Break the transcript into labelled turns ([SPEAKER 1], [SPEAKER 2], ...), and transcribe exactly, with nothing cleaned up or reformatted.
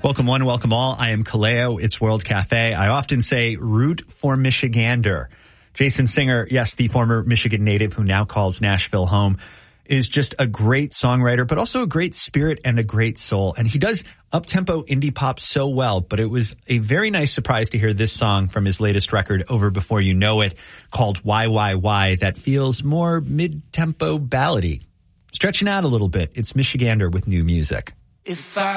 [SPEAKER 1] Welcome one, welcome all. I am Kaleo. It's World Cafe. I often say root for Michigander. Jason Singer, yes, the former Michigan native who now calls Nashville home, is just a great songwriter, but also a great spirit and a great soul. And he does up-tempo indie pop so well, but it was a very nice surprise to hear this song from his latest record, Over Before You Know It, called Why, Why, Why, that feels more mid-tempo ballady. Stretching out a little bit, it's Michigander with new music.
[SPEAKER 2] If I